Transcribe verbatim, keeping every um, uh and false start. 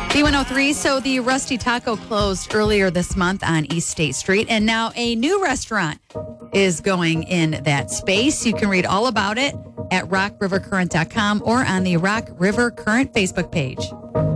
B one oh three, so the Rusty Taco closed earlier this month on East State Street, and now a new restaurant is going in that space. You can read all about it at rock river current dot com or on the Rock River Current Facebook page.